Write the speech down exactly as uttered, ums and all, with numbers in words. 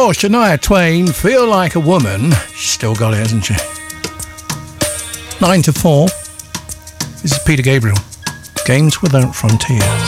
course, Shania Twain, Feel Like a Woman. She's still got it, hasn't she? Nine to four. This is Peter Gabriel. Games Without Frontiers.